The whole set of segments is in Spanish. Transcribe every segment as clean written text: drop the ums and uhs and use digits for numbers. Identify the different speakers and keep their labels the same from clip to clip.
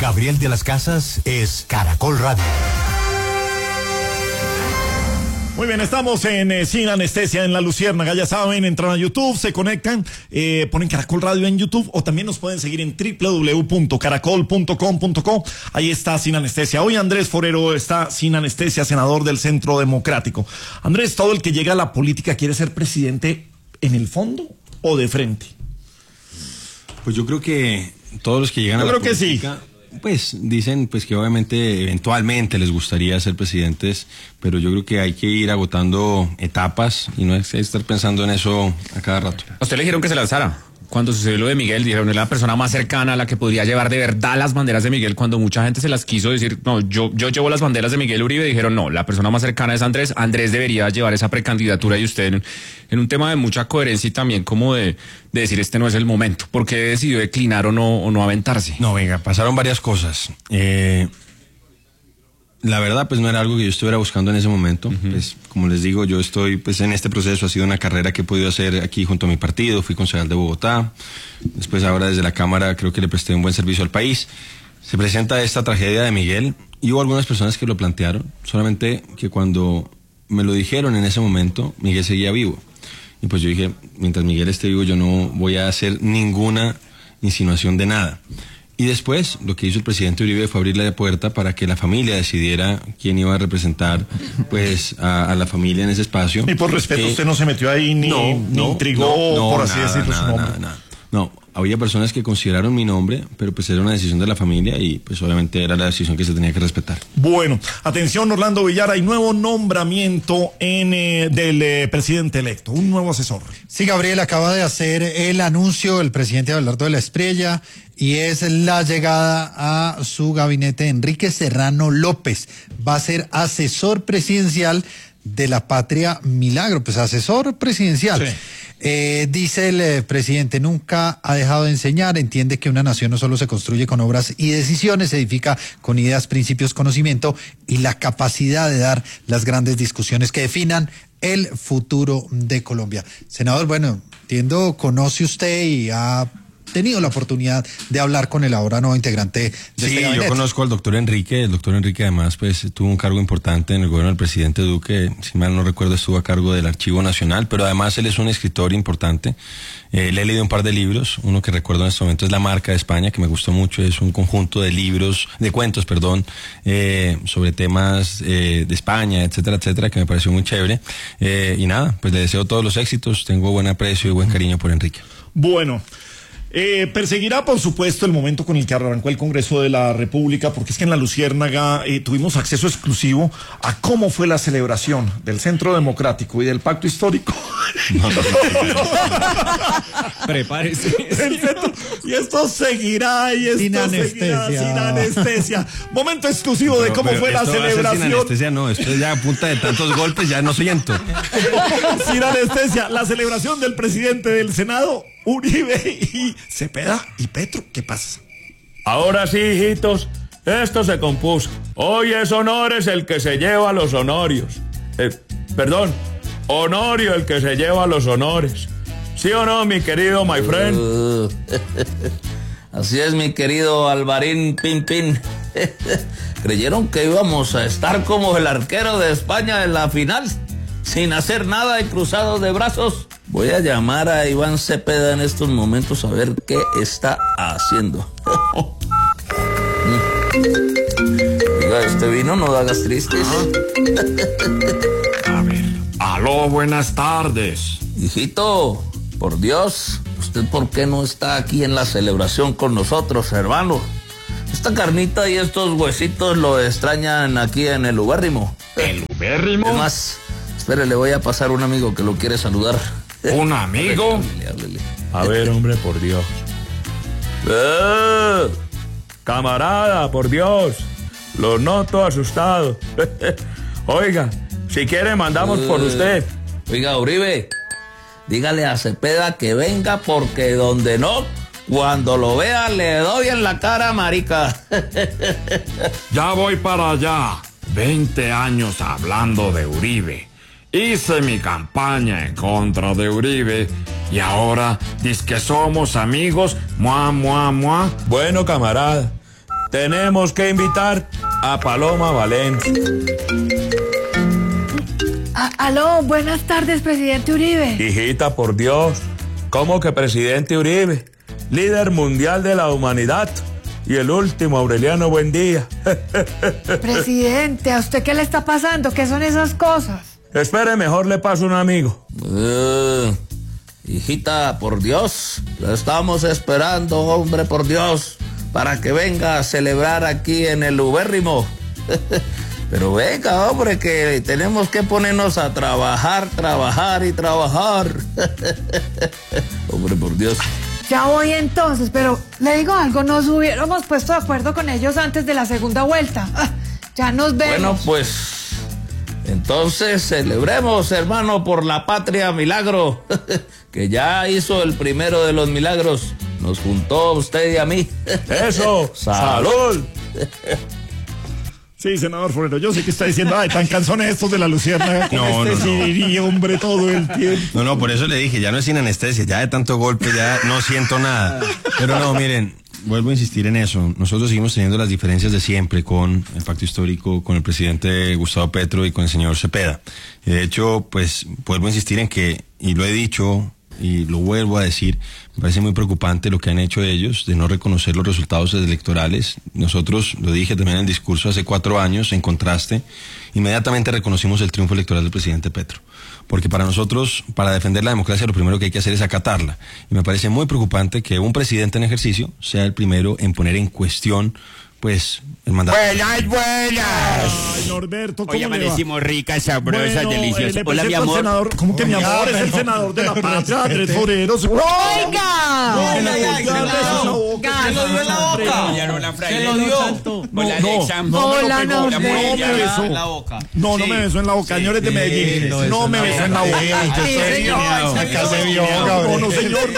Speaker 1: Gabriel de las Casas es Caracol Radio.
Speaker 2: Muy bien, estamos en Sin Anestesia en La Luciérnaga. Ya saben, entran a YouTube, se conectan, ponen Caracol Radio en YouTube o también nos pueden seguir en www.caracol.com.co. Ahí está Sin Anestesia. Hoy Andrés Forero está sin anestesia, senador del Centro Democrático. Andrés, ¿todo el que llega a la política quiere ser presidente en el fondo o de frente?
Speaker 3: Pues yo creo que todos los que llegan a la política...
Speaker 2: Yo creo que sí.
Speaker 3: Pues dicen pues que obviamente eventualmente les gustaría ser presidentes, pero yo creo que hay que ir agotando etapas y no es estar pensando en eso a cada rato.
Speaker 4: ¿A usted le dijeron que se lanzara? Cuando sucedió lo de Miguel, dijeron, es la persona más cercana a la que podría llevar de verdad las banderas de Miguel. Cuando mucha gente se las quiso decir, no, yo llevo las banderas de Miguel Uribe, dijeron, no, la persona más cercana es Andrés. Andrés debería llevar esa precandidatura y usted en un tema de mucha coherencia y también como de decir, este no es el momento. ¿Por qué decidió declinar o no aventarse?
Speaker 3: No, venga, pasaron varias cosas. La verdad, pues no era algo que yo estuviera buscando en ese momento. Pues, como les digo, yo estoy pues en este proceso. Ha sido una carrera que he podido hacer aquí junto a mi partido. Fui concejal de Bogotá. Después ahora desde la Cámara creo que le presté un buen servicio al país. Se presenta esta tragedia de Miguel y hubo algunas personas que lo plantearon. Solamente que cuando me lo dijeron en ese momento, Miguel seguía vivo. Y pues yo dije, mientras Miguel esté vivo yo no voy a hacer ninguna insinuación de nada. Y después, lo que hizo el presidente Uribe fue abrirle la puerta para que la familia decidiera quién iba a representar, pues, a la familia en ese espacio.
Speaker 2: Y por respeto, usted no se metió ahí ni intrigó, por así decirlo, su nombre.
Speaker 3: No, había personas que consideraron mi nombre, pero pues era una decisión de la familia y pues obviamente era la decisión que se tenía que respetar.
Speaker 2: Bueno, atención Orlando Villar, hay nuevo nombramiento del presidente electo, un nuevo asesor.
Speaker 5: Sí, Gabriel, acaba de hacer el anuncio el presidente Abelardo de la Espriella y es la llegada a su gabinete Enrique Serrano López. Va a ser asesor presidencial de la Patria Milagro, pues asesor presidencial. Sí. Dice el presidente, nunca ha dejado de enseñar, entiende que una nación no solo se construye con obras y decisiones, se edifica con ideas, principios, conocimiento y la capacidad de dar las grandes discusiones que definan el futuro de Colombia. Senador, bueno, entiendo, conoce usted y ha tenido la oportunidad de hablar con el ahora nuevo integrante de este gabinete.
Speaker 3: Yo conozco al doctor Enrique. El doctor Enrique además pues tuvo un cargo importante en el gobierno del presidente Duque. Si mal no recuerdo estuvo a cargo del Archivo Nacional, pero además él es un escritor importante. Le he leído un par de libros. Uno que recuerdo en este momento es La Marca de España, que me gustó mucho. Es un conjunto de libros, de cuentos, sobre temas de España, etcétera, etcétera, que me pareció muy chévere. Y nada, pues le deseo todos los éxitos. Tengo buen aprecio y buen cariño por Enrique.
Speaker 2: Bueno. Perseguirá, por supuesto, el momento con el que arrancó el Congreso de la República, porque es que en La Luciérnaga tuvimos acceso exclusivo a cómo fue la celebración del Centro Democrático y del Pacto Histórico.
Speaker 4: Prepárese.
Speaker 2: Y esto seguirá, sin anestesia. Momento exclusivo de cómo fue la celebración.
Speaker 3: Sin anestesia no, esto ya a punta de tantos golpes ya no siento.
Speaker 2: Sin anestesia, la celebración del presidente del Senado, Uribe y Cepeda y Petro. ¿Qué pasa?
Speaker 6: Ahora sí, hijitos, esto se compuso. Hoy es Honores el que se lleva los honorios. Honorio el que se lleva los honores. ¿Sí o no, mi querido my friend?
Speaker 7: Así es, mi querido Alvarín Pin. Creyeron que íbamos a estar como el arquero de España en la final, sin hacer nada y cruzados de brazos. Voy a llamar a Iván Cepeda en estos momentos a ver qué está haciendo. Oiga, este vino no da gastritis.
Speaker 6: A ver. Aló, buenas tardes.
Speaker 7: Hijito, por Dios, ¿usted por qué no está aquí en la celebración con nosotros, hermano? Esta carnita y estos huesitos lo extrañan aquí en el ubérrimo.
Speaker 6: ¿El ubérrimo?
Speaker 7: Además, espere, le voy a pasar un amigo que lo quiere saludar.
Speaker 6: ¿Un amigo?
Speaker 7: Háblele.
Speaker 6: A ver, hombre, por Dios. Camarada, por Dios. Lo noto asustado. Oiga, si quiere mandamos por usted.
Speaker 7: Oiga, Uribe, dígale a Cepeda que venga porque donde no, cuando lo vea le doy en la cara, marica.
Speaker 6: Ya voy para allá. 20 años hablando de Uribe. Hice mi campaña en contra de Uribe y ahora dice que somos amigos. Bueno, camarada, tenemos que invitar a Paloma Valencia.
Speaker 8: Aló, buenas tardes, presidente Uribe.
Speaker 6: Hijita, por Dios, ¿cómo que presidente Uribe? Líder mundial de la humanidad. Y el último, Aureliano Buendía.
Speaker 8: Presidente, ¿a usted qué le está pasando? ¿Qué son esas cosas?
Speaker 6: Espere, mejor le paso un amigo.
Speaker 7: Hijita, por Dios, lo estamos esperando, hombre, por Dios, para que venga a celebrar aquí en el ubérrimo. Pero venga, hombre, que tenemos que ponernos a trabajar y trabajar. Hombre, por Dios.
Speaker 8: Ya voy entonces, pero le digo algo, nos hubiéramos puesto de acuerdo con ellos antes de la segunda vuelta. Ya nos vemos.
Speaker 7: Bueno, pues, entonces celebremos, hermano, por la patria milagro, que ya hizo el primero de los milagros. Nos juntó a usted y a mí.
Speaker 6: ¡Eso! ¡Salud!
Speaker 2: Sí, senador Forero, yo sé que está diciendo, ay, tan canzones estos de la Luciérnaga.
Speaker 3: No,
Speaker 2: sí, hombre, todo el tiempo.
Speaker 3: No, por eso le dije, ya no es sin anestesia, ya de tanto golpe ya no siento nada. Pero no, miren, vuelvo a insistir en eso. Nosotros seguimos teniendo las diferencias de siempre con el pacto histórico, con el presidente Gustavo Petro y con el señor Cepeda. Y de hecho, pues, vuelvo a insistir en que, y lo he dicho y lo vuelvo a decir, me parece muy preocupante lo que han hecho ellos de no reconocer los resultados electorales. Nosotros, lo dije también en el discurso hace 4 años, en contraste, inmediatamente reconocimos el triunfo electoral del presidente Petro. Porque para nosotros, para defender la democracia, lo primero que hay que hacer es acatarla. Y me parece muy preocupante que un presidente en ejercicio sea el primero en poner en cuestión, pues, el mandato.
Speaker 9: Buenas.
Speaker 2: Ay, Norberto, ¿cómo
Speaker 9: Hoy
Speaker 2: le va?
Speaker 9: amanecimos ricas, sabrosas,
Speaker 2: Bueno,
Speaker 9: deliciosas.
Speaker 2: le
Speaker 9: Hola, mi
Speaker 2: presento al
Speaker 9: amor.
Speaker 2: senador. ¿Cómo que mi amor? Es el senador de la patria, Andrés Forero.
Speaker 8: ¡Oiga!
Speaker 9: Se lo dio en la boca. Se lo dio. Hola, Alexa.
Speaker 8: Hola,
Speaker 2: no me besó.
Speaker 9: En la boca.
Speaker 2: No me besó en la boca, señores de Medellín. No me besó en la boca.
Speaker 8: Sí, señor.
Speaker 5: Acá se vio,
Speaker 2: No, no, señor,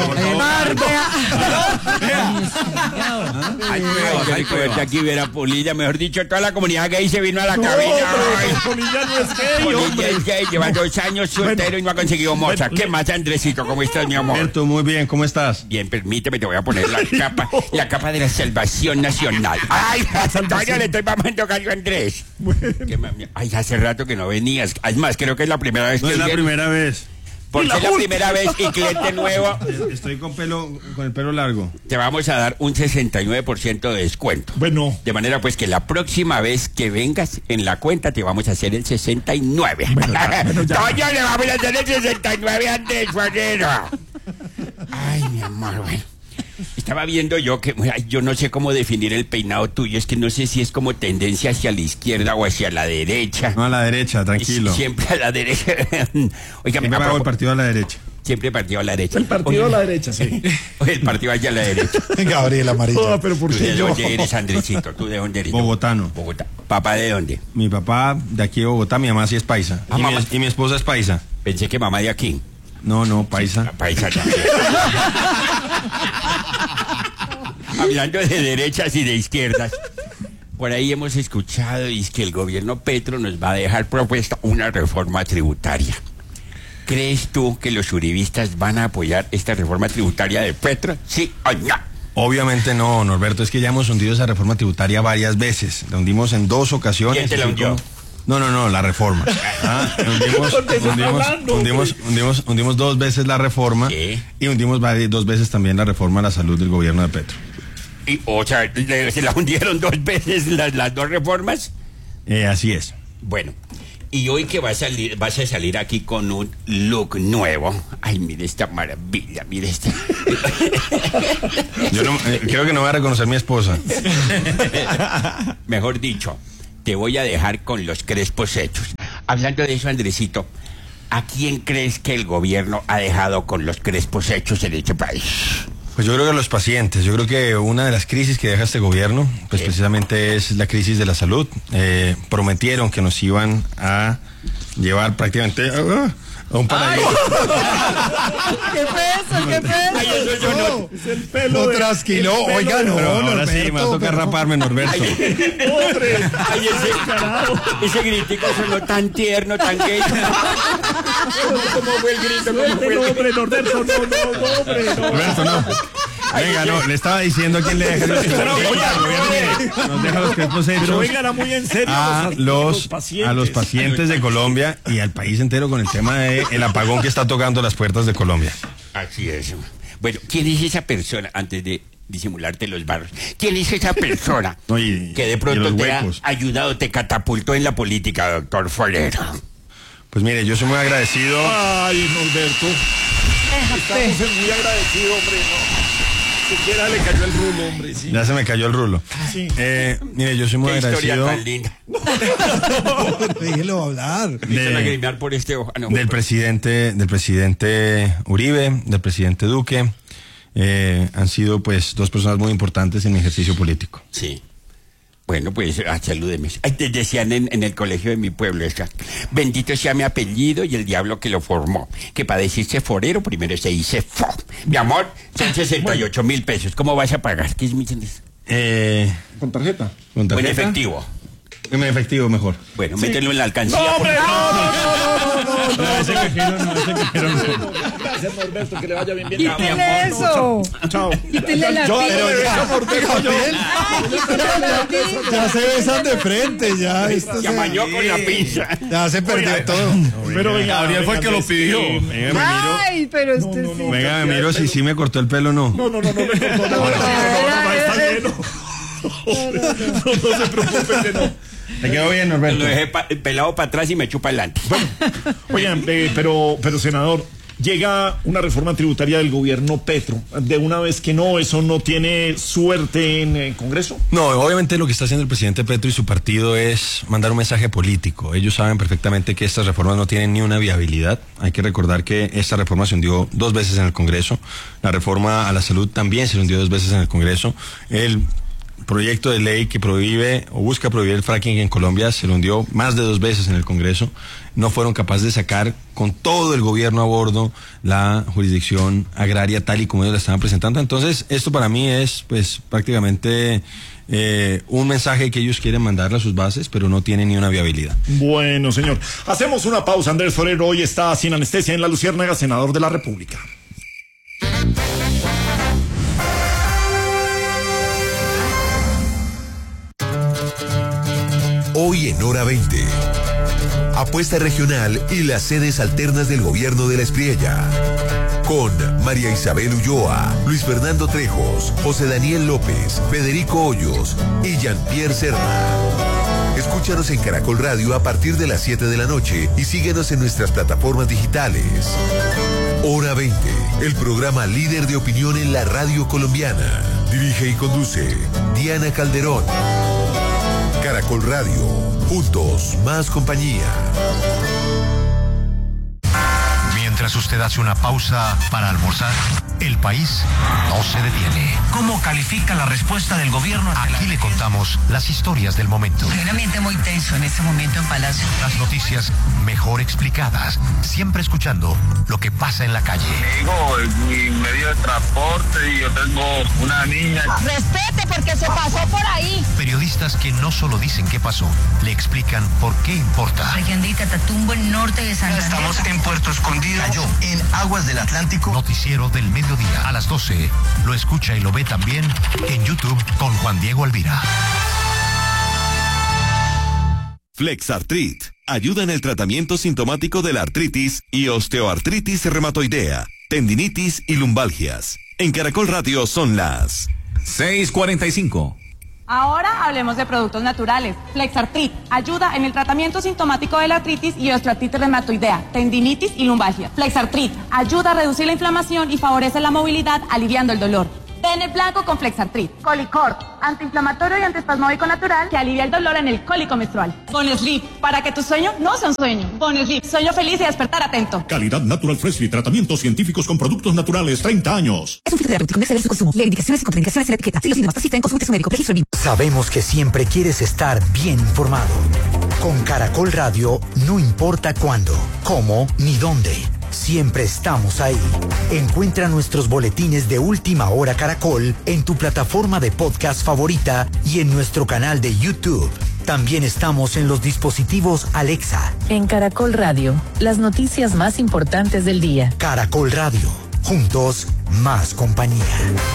Speaker 9: Ay, recuerda aquí Vera Polilla, mejor dicho, toda la comunidad gay se vino a la cabina.
Speaker 2: Polilla no es gay,
Speaker 9: Polilla
Speaker 2: hombre.
Speaker 9: es gay, lleva 2 años soltero y no ha conseguido moza. ¿Qué más, Andresito? ¿Cómo estás, mi amor?
Speaker 3: Alberto, muy bien, ¿cómo estás?
Speaker 9: Bien, permíteme, te voy a poner la capa de la salvación nacional. ¡Ay, Antonio, le estoy mamando gallo a Andrés! Ay, hace rato que no venías. Es más, creo que es la primera vez
Speaker 3: No
Speaker 9: que
Speaker 3: es la
Speaker 9: vienes.
Speaker 3: primera vez.
Speaker 9: Porque es la primera vez y cliente nuevo.
Speaker 3: Estoy con el pelo largo.
Speaker 9: Te vamos a dar un 69% de descuento.
Speaker 2: Bueno.
Speaker 9: De manera pues que la próxima vez que vengas en la cuenta te vamos a hacer el 69. Toño, le vamos a hacer el 69 antes, Forero. Ay, mi amor, bueno. Estaba viendo yo que yo no sé cómo definir el peinado tuyo, es que no sé si es como tendencia hacia la izquierda o hacia la derecha.
Speaker 3: No, a la derecha, tranquilo.
Speaker 9: Siempre a la derecha. Oiga,
Speaker 3: Siempre hago el partido a la derecha.
Speaker 9: Siempre partido a la derecha.
Speaker 2: El partido a la derecha, sí.
Speaker 9: Oye, el partido hacia la derecha.
Speaker 5: Gabriel Amarillo.
Speaker 2: Pero ¿por
Speaker 9: ¿Tú
Speaker 2: qué
Speaker 9: de
Speaker 2: yo?
Speaker 9: dónde eres, Andresito? ¿Tú de dónde eres?
Speaker 3: Bogotano.
Speaker 9: Bogotá. ¿Papá de dónde?
Speaker 3: Mi papá de aquí de Bogotá, mi mamá sí es paisa.
Speaker 9: Ah, mamá.
Speaker 3: Y mi esposa es paisa.
Speaker 9: Pensé que mamá de aquí.
Speaker 3: No, paisa.
Speaker 9: Paisa también. Hablando de derechas y de izquierdas, por ahí hemos escuchado y es que el gobierno Petro nos va a dejar propuesta una reforma tributaria. ¿Crees tú que los uribistas van a apoyar esta reforma tributaria de Petro? ¿Sí o no?
Speaker 3: Obviamente no, Norberto, es que ya hemos hundido esa reforma tributaria varias veces. La hundimos en 2 ocasiones.
Speaker 9: ¿Quién te la hundió?
Speaker 3: No, la reforma. Hundimos 2 veces la reforma.
Speaker 9: ¿Qué?
Speaker 3: Y hundimos 2 veces también la reforma a la salud del gobierno de Petro.
Speaker 9: Y, o sea, ¿se la hundieron 2 veces las 2 reformas?
Speaker 3: Así es.
Speaker 9: Bueno, y hoy que vas a salir aquí con un look nuevo. Ay, mire esta maravilla, mire esta.
Speaker 3: Yo creo que no voy a reconocer mi esposa.
Speaker 9: Mejor dicho, te voy a dejar con los crespos hechos. Hablando de eso, Andresito, ¿a quién crees que el gobierno ha dejado con los crespos hechos en este país?
Speaker 3: Pues yo creo que los pacientes. Yo creo que una de las crisis que deja este gobierno, pues precisamente es la crisis de la salud. Prometieron que nos iban a llevar prácticamente a un paraíso.
Speaker 8: ¿Qué peso?
Speaker 9: Ay, eso no.
Speaker 2: Es el pelo.
Speaker 5: Lo trasquiló. Oiga, no,
Speaker 3: Pero ahora sí, me va a tocar
Speaker 5: pero-
Speaker 3: raparme, Norberto.
Speaker 9: Ay, ese gritico sonó tan tierno, tan gay. ¿Cómo fue el grito? ¿Cómo fue el grito?
Speaker 2: Hombre, Norberto, no, hombre, no.
Speaker 3: Norberto, no. Venga, no, le estaba diciendo a quién le deja los crespos. Nos deja los crespos hechos.
Speaker 2: Pero vengan muy en serio
Speaker 3: a los pacientes de Colombia y al país entero con el tema del apagón que está tocando las puertas de Colombia.
Speaker 9: Así es. Bueno, ¿quién es esa persona, antes de disimularte los barros? ¿Quién es esa persona que de pronto te ha ayudado, te catapultó en la política, doctor Forero?
Speaker 3: Pues mire, yo soy muy agradecido.
Speaker 2: Ay, Norberto. Estamos muy agradecidos, hombre, no. Siquiera le cayó el rulo, hombre, sí.
Speaker 3: Ya se me cayó el rulo.
Speaker 2: Sí.
Speaker 3: Mire, yo soy muy agradecido.
Speaker 9: Historia tan linda.
Speaker 5: Déjelo hablar.
Speaker 9: Por este ojo. No,
Speaker 3: del presidente Uribe, del presidente Duque. Han sido pues dos personas muy importantes en mi ejercicio político.
Speaker 9: Sí. Bueno, pues salúdeme. Te decían en el colegio de mi pueblo, bendito sea mi apellido y el diablo que lo formó. Que para decirse forero primero se dice fo. Mi amor, son 68,000 pesos. ¿Cómo vas a pagar? ¿Qué es mi...
Speaker 2: ¿Con tarjeta?
Speaker 9: ¿O en efectivo?
Speaker 3: En efectivo mejor.
Speaker 9: Bueno, mételo en la alcancía.
Speaker 2: ¡No, hombre, no!
Speaker 3: Ese cajero no.
Speaker 2: Gracias, Norberto, que le vaya bien.
Speaker 8: Quítele eso.
Speaker 2: Chao.
Speaker 8: Quítele la
Speaker 5: Ya se besan de frente, ya. Esto
Speaker 9: Se amañó con la pinza.
Speaker 5: Ya se perdió todo.
Speaker 2: Pero venga,
Speaker 3: Gabriel fue el que lo pidió.
Speaker 8: Ay, pero usted sí.
Speaker 3: Venga, me miro si sí me cortó el pelo o no.
Speaker 2: No me cortó. No, está lleno. No se preocupe que no.
Speaker 3: Te quedó bien, Norberto.
Speaker 9: Lo dejé pelado para atrás y me chupa adelante.
Speaker 2: Bueno, oigan, pero senador, llega una reforma tributaria del gobierno Petro. De una vez que no, eso no tiene suerte en el Congreso.
Speaker 3: No, obviamente lo que está haciendo el presidente Petro y su partido es mandar un mensaje político. Ellos saben perfectamente que estas reformas no tienen ni una viabilidad. Hay que recordar que esta reforma se hundió 2 veces en el Congreso. La reforma a la salud también se hundió 2 veces en el Congreso. El proyecto de ley que prohíbe o busca prohibir el fracking en Colombia se lo hundió más de 2 veces en el Congreso. No fueron capaces de sacar con todo el gobierno a bordo la jurisdicción agraria tal y como ellos la estaban presentando. Entonces, esto para mí es pues prácticamente un mensaje que ellos quieren mandarle a sus bases, pero no tiene ni una viabilidad.
Speaker 2: Bueno, señor. Hacemos una pausa. Andrés Forero hoy está sin anestesia en La Luciérnaga, senador de la República.
Speaker 1: Hoy en Hora 20. Apuesta regional y las sedes alternas del gobierno de La Espriella. Con María Isabel Ulloa, Luis Fernando Trejos, José Daniel López, Federico Hoyos y Jean-Pierre Serna. Escúchanos en Caracol Radio a partir de las 7 de la noche y síguenos en nuestras plataformas digitales. Hora 20, el programa líder de opinión en la radio colombiana. Dirige y conduce Diana Calderón. Caracol Radio, juntos, más compañía. Mientras usted hace una pausa para almorzar, el país no se detiene.
Speaker 10: ¿Cómo califica la respuesta del gobierno?
Speaker 1: Aquí le contamos las historias del momento.
Speaker 10: Un ambiente muy tenso en este momento en Palacio.
Speaker 1: Las noticias mejor explicadas, siempre escuchando lo que pasa en la calle.
Speaker 11: Digo, mi medio de transporte y yo tengo una niña.
Speaker 12: Respete porque se pasó por ahí.
Speaker 1: Periodistas que no solo dicen qué pasó, le explican por qué importa.
Speaker 12: Regiandita, Tatumbo, en norte de Santander.
Speaker 10: Estamos en Puerto Escondido.
Speaker 1: Cayó en aguas del Atlántico. Noticiero del mediodía a las 12. Lo escucha y lo ve también en YouTube con Juan Diego Alvira.
Speaker 13: Flexartrit ayuda en el tratamiento sintomático de la artritis y osteoartritis reumatoidea, tendinitis y lumbalgias. En Caracol Radio son las
Speaker 14: 6:45.
Speaker 15: Ahora hablemos de productos naturales. Flexartrit ayuda en el tratamiento sintomático de la artritis y osteoartritis reumatoidea, tendinitis y lumbalgia. Flexartrit ayuda a reducir la inflamación y favorece la movilidad, aliviando el dolor. Pene blanco con Flexartrit. Colicort, antiinflamatorio y antiespasmódico natural que alivia el dolor en el cólico menstrual. Bonesleep, para que tu sueño no sea un sueño. Bonesleep, sueño feliz y despertar atento.
Speaker 16: Calidad Natural Freshly, tratamientos científicos con productos naturales, 30 años.
Speaker 17: Es un filtro de artritis con exceder su consumo. Lee indicaciones y contraindicaciones en la etiqueta. Si los síntomas persisten, consulte a su médico. Registro BIM.
Speaker 18: Sabemos que siempre quieres estar bien informado. Con Caracol Radio, no importa cuándo, cómo ni dónde. Siempre estamos ahí. Encuentra nuestros boletines de Última Hora Caracol en tu plataforma de podcast favorita y en nuestro canal de YouTube. También estamos en los dispositivos Alexa.
Speaker 19: En Caracol Radio, las noticias más importantes del día.
Speaker 18: Caracol Radio. Juntos, más compañía.